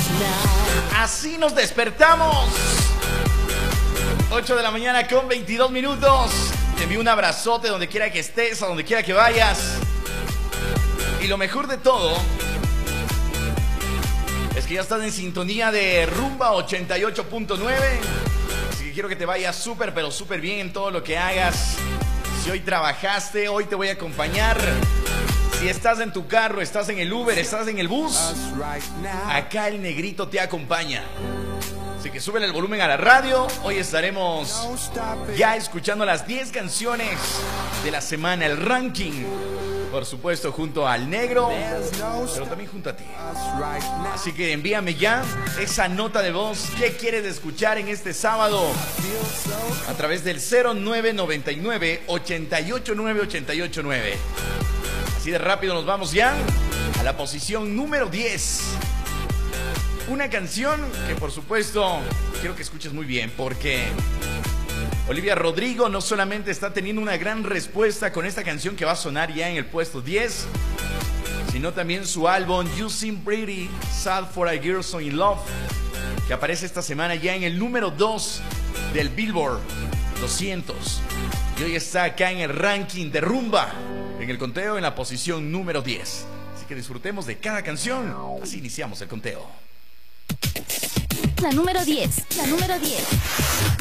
Así nos despertamos. 8 de la mañana con 22 minutos. Te envío un abrazote donde quiera que estés, a donde quiera que vayas. Y lo mejor de todo es que ya estás en sintonía de Rumba 88.9. Así que quiero que te vayas súper, pero súper bien en todo lo que hagas. Si hoy trabajaste, hoy te voy a acompañar. Si estás en tu carro, estás en el Uber, estás en el bus, acá el negrito te acompaña. Así que súbele el volumen a la radio. Hoy estaremos ya escuchando las 10 canciones de la semana, el ranking. Por supuesto, junto al negro, pero también junto a ti. Así que envíame ya esa nota de voz. ¿Qué quieres escuchar en este sábado? A través del 0999-889-889. Así de rápido nos vamos ya a la posición número 10. Una canción que por supuesto quiero que escuches muy bien, porque Olivia Rodrigo no solamente está teniendo una gran respuesta con esta canción que va a sonar ya en el puesto 10, sino también su álbum You Seem Pretty, Sad for a Girl So In Love, que aparece esta semana ya en el número 2 del Billboard 200. Y hoy está acá en el ranking de Rumba, en el conteo en la posición número 10. Así que disfrutemos de cada canción. Así iniciamos el conteo. La número 10. La número 10.